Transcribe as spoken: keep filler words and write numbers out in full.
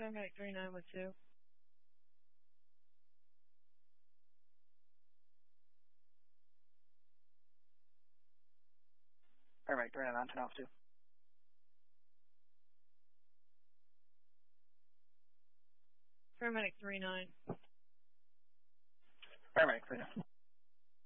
Paramedic three nine one two. Paramedic three nine one two. Alpha two. Paramedic three nine. Paramedic three nine.